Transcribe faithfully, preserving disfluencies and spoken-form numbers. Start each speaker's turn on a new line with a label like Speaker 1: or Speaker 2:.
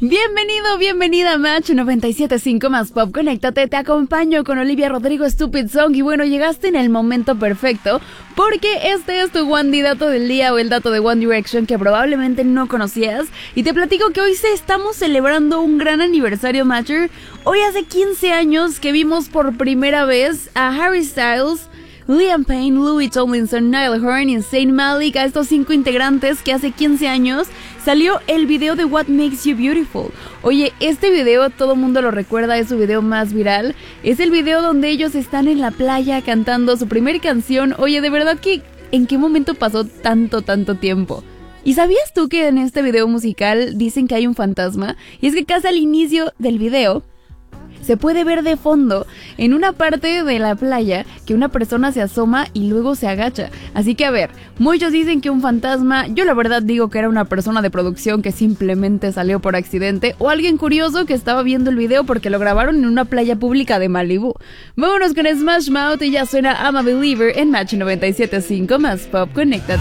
Speaker 1: Bienvenido, bienvenida a Match noventa y siete punto cinco más Pop. Conéctate, te acompaño con Olivia Rodrigo, Stupid Song. Y bueno, llegaste en el momento perfecto, porque este es tu One dato del día, o el dato de One Direction que probablemente no conocías. Y te platico que hoy se estamos celebrando un gran aniversario, Matcher. Hoy hace quince años que vimos por primera vez a Harry Styles, Liam Payne, Louis Tomlinson, Niall Horan y Zayn Malik, a estos cinco integrantes que hace quince años salió el video de What Makes You Beautiful. Oye, este video todo mundo lo recuerda, es su video más viral. Es el video donde ellos están en la playa cantando su primera canción. Oye, de verdad que ¿en qué momento pasó tanto, tanto tiempo? ¿Y sabías tú que en este video musical dicen que hay un fantasma? Y es que casi al inicio del video se puede ver de fondo, en una parte de la playa, que una persona se asoma y luego se agacha. Así que a ver, muchos dicen que un fantasma, yo la verdad digo que era una persona de producción que simplemente salió por accidente, o alguien curioso que estaba viendo el video porque lo grabaron en una playa pública de Malibú. Vámonos con Smash Mouth y ya suena I'm a Believer en Match noventa y siete punto cinco más Pop. Conéctate.